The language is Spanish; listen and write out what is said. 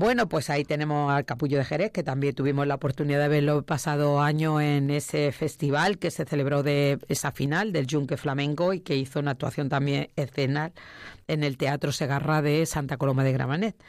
Bueno, pues ahí tenemos al Capullo de Jerez, que también tuvimos la oportunidad de verlo el pasado año en ese festival que se celebró de esa final del Yunque Flamenco y que hizo una actuación también escenal en el Teatro Segarra de Santa Coloma de Gramenet.